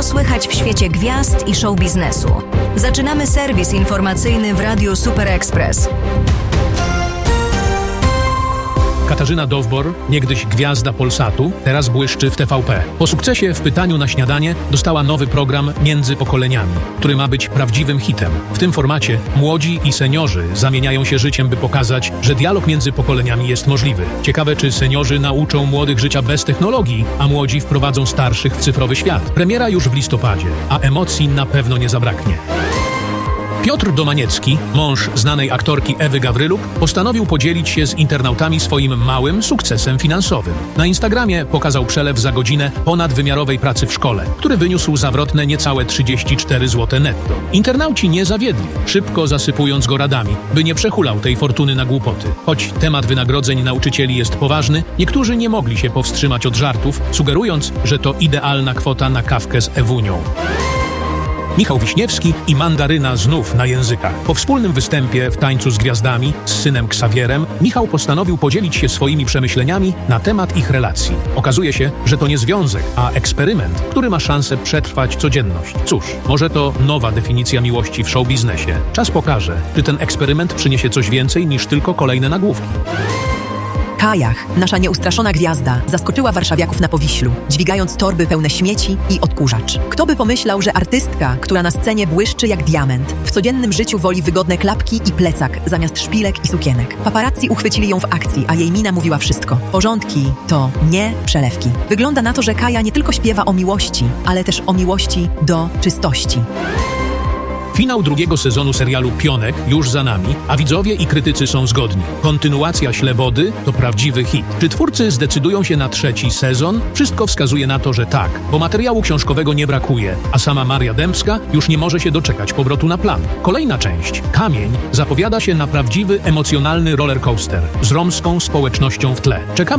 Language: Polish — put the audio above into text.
Co słychać w świecie gwiazd i show biznesu? Zaczynamy serwis informacyjny w Radiu Super Express. Katarzyna Dowbor, niegdyś gwiazda Polsatu, teraz błyszczy w TVP. Po sukcesie w Pytaniu na śniadanie dostała nowy program Między pokoleniami, który ma być prawdziwym hitem. W tym formacie młodzi i seniorzy zamieniają się życiem, by pokazać, że dialog między pokoleniami jest możliwy. Ciekawe, czy seniorzy nauczą młodych życia bez technologii, a młodzi wprowadzą starszych w cyfrowy świat. Premiera już w listopadzie, a emocji na pewno nie zabraknie. Piotr Domaniecki, mąż znanej aktorki Ewy Gawryluk, postanowił podzielić się z internautami swoim małym sukcesem finansowym. Na Instagramie pokazał przelew za godzinę ponadwymiarowej pracy w szkole, który wyniósł zawrotne niecałe 34 zł netto. Internauci nie zawiedli, szybko zasypując go radami, by nie przehulał tej fortuny na głupoty. Choć temat wynagrodzeń nauczycieli jest poważny, niektórzy nie mogli się powstrzymać od żartów, sugerując, że to idealna kwota na kawkę z Ewunią. Michał Wiśniewski i Mandaryna znów na językach. Po wspólnym występie w Tańcu z Gwiazdami z synem Ksawierem, Michał postanowił podzielić się swoimi przemyśleniami na temat ich relacji. Okazuje się, że to nie związek, a eksperyment, który ma szansę przetrwać codzienność. Cóż, może to nowa definicja miłości w showbiznesie. Czas pokaże, czy ten eksperyment przyniesie coś więcej niż tylko kolejne nagłówki. Kajach, nasza nieustraszona gwiazda, zaskoczyła warszawiaków na Powiślu, dźwigając torby pełne śmieci i odkurzacz. Kto by pomyślał, że artystka, która na scenie błyszczy jak diament, w codziennym życiu woli wygodne klapki i plecak zamiast szpilek i sukienek. Paparazzi uchwycili ją w akcji, a jej mina mówiła wszystko. Porządki to nie przelewki. Wygląda na to, że Kaja nie tylko śpiewa o miłości, ale też o miłości do czystości. Finał drugiego sezonu serialu Pionek już za nami, a widzowie i krytycy są zgodni. Kontynuacja Ślebody to prawdziwy hit. Czy twórcy zdecydują się na trzeci sezon? Wszystko wskazuje na to, że tak, bo materiału książkowego nie brakuje, a sama Maria Dębska już nie może się doczekać powrotu na plan. Kolejna część, Kamień, zapowiada się na prawdziwy, emocjonalny rollercoaster z romską społecznością w tle. Czekamy